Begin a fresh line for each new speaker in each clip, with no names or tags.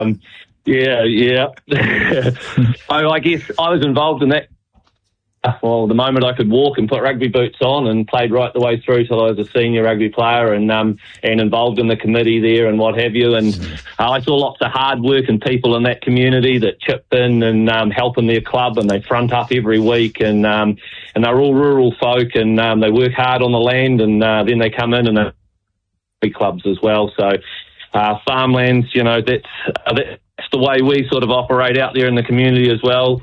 Yeah. I guess I was involved in that. Well, the moment I could walk and put rugby boots on, and played right the way through till I was a senior rugby player, and involved in the committee there and what have you. And I saw lots of hard working people in that community that chip in and helping their club, and they front up every week, and they're all rural folk, and they work hard on the land, and then they come in and they're big clubs as well. So farmlands, that's the way we sort of operate out there in the community as well.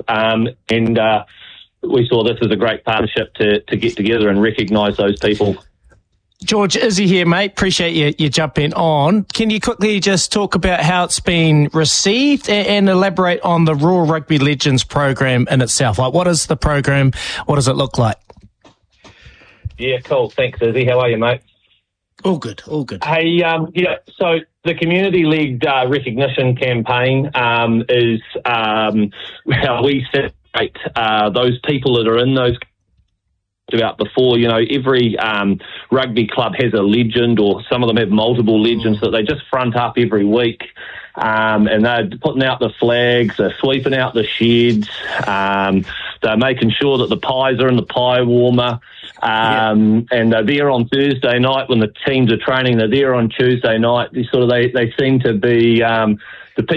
We saw this as a great partnership to get together and recognise those people.
George, Izzy here, mate. Appreciate you jumping on. Can you quickly just talk about how it's been received and elaborate on the Rural Rugby Legends program in itself? Like, what is the program? What does it look like?
Yeah, cool. Thanks, Izzy. How are you, mate?
All good.
Hey, so the community-led recognition campaign is how we celebrate those people that are in those about before. Every rugby club has a legend, or some of them have multiple legends that they just front up every week. And they're putting out the flags, they're sweeping out the sheds, they're making sure that the pies are in the pie warmer. And they're there on Thursday night when the teams are training. They're there on Tuesday night. They seem to be